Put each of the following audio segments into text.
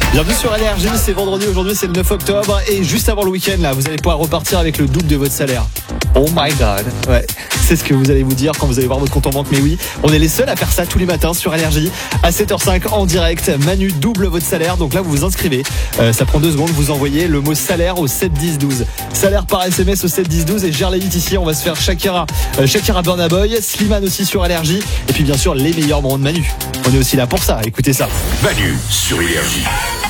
Bienvenue sur Énergie, c'est vendredi, aujourd'hui c'est le 9 octobre et juste avant le week-end là, vous allez pouvoir repartir avec le double de votre salaire. Oh my god. Ouais, c'est ce que vous allez vous dire quand vous allez voir votre compte en banque, mais oui, on est les seuls à faire ça tous les matins sur Énergie à 7h05 en direct. Manu double votre salaire, donc là vous vous inscrivez, ça prend 2 secondes, vous envoyez le mot salaire au 7 10 12. Salaire par SMS au 7 10 12 et Gerlaït ici, on va se faire Shakira Burna Boy, Slimane aussi sur Énergie et puis bien sûr les meilleurs moments de Manu. On est aussi là pour ça, écoutez ça. Manu sur Énergie.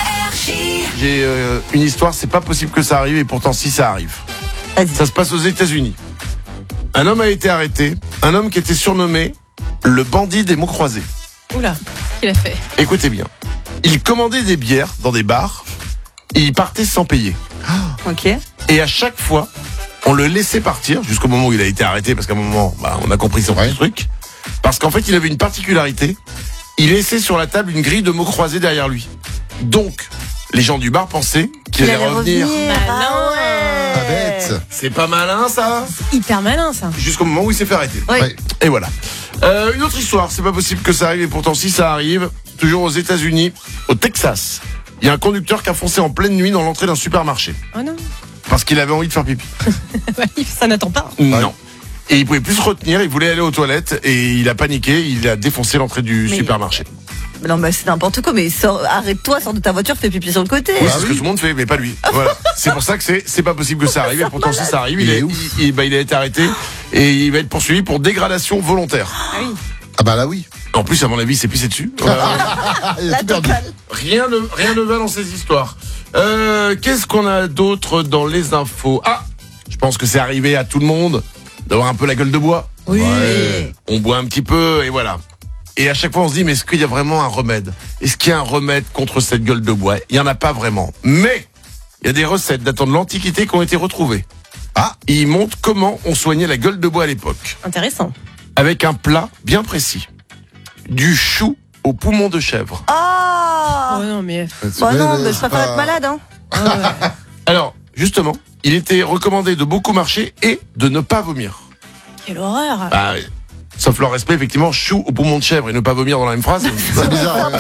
J'ai une histoire, c'est pas possible que ça arrive et pourtant si ça arrive. Vas-y. Ça se passe aux États-Unis. Un homme a été arrêté, un homme qui était surnommé le bandit des mots croisés. Oula, qu'il a fait? Écoutez bien. Il commandait des bières dans des bars et il partait sans payer. Ok. Et à chaque fois, on le laissait partir jusqu'au moment où il a été arrêté parce qu'à un moment, on a compris son truc. Parce qu'en fait, il avait une particularité. Il laissait sur la table une grille de mots croisés derrière lui. Donc, les gens du bar pensaient qu'il allait revenir. Ah ouais. Pas bête. C'est pas malin, ça? Hyper malin, ça. Jusqu'au moment où il s'est fait arrêter. Oui. Ouais. Et voilà. Une autre histoire, c'est pas possible que ça arrive et pourtant si ça arrive, toujours aux États-Unis, au Texas. Il y a un conducteur qui a foncé en pleine nuit dans l'entrée d'un supermarché Oh non. parce qu'il avait envie de faire pipi. Ça n'attend pas. Non. Et il pouvait plus se retenir, il voulait aller aux toilettes et il a paniqué, il a défoncé l'entrée du supermarché. Non, mais c'est n'importe quoi, mais arrête-toi, sors de ta voiture, fais pipi sur le côté. Oui, c'est ce que tout le monde fait, mais pas lui. Voilà. C'est pour ça que c'est pas possible que ça arrive. Et pourtant, si ça arrive, il a été arrêté et il va être poursuivi pour dégradation volontaire. Ah oui. Ah bah là oui. En plus, à mon avis, il s'est pissé dessus. Il a tout perdu. Rien ne va dans ces histoires. Qu'est-ce qu'on a d'autre dans les infos? Ah, je pense que c'est arrivé à tout le monde d'avoir un peu la gueule de bois. Oui. Ouais. On boit un petit peu et voilà. Et à chaque fois, on se dit, mais est-ce qu'il y a vraiment un remède? Est-ce qu'il y a un remède contre cette gueule de bois? Il n'y en a pas vraiment. Mais il y a des recettes datant de l'Antiquité qui ont été retrouvées. Ah. Ils montrent comment on soignait la gueule de bois à l'époque. Intéressant. Avec un plat bien précis. Du chou au poumon de chèvre. Oh non, mais. Bah non, mais je préfère être malade, hein. Alors, justement, il était recommandé de beaucoup marcher et de ne pas vomir. Quelle horreur. Bah, sauf leur respect, effectivement, chou au poumon de chèvre et ne pas vomir dans la même phrase. C'est bizarre.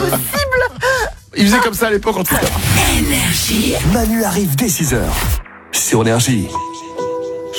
Il faisait comme ça à l'époque en tout cas. Manu arrive dès 6h sur Énergie.